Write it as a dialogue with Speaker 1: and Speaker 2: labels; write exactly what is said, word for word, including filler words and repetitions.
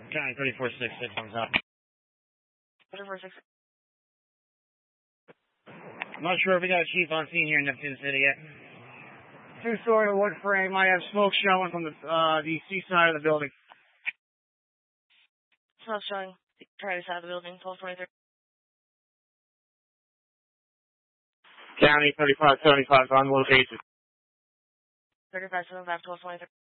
Speaker 1: County thirty-four six six comes up.
Speaker 2: thirty-four six.
Speaker 1: I'm not sure if we got a chief on scene here in Neptune City yet. Two-story wood frame. I have smoke showing from the uh, the east side of the building.
Speaker 2: Smoke showing the right side of the building, twelve twenty-three.
Speaker 1: County thirty-five seventy-five on location.
Speaker 2: thirty-five seventy-five, twelve twenty-three.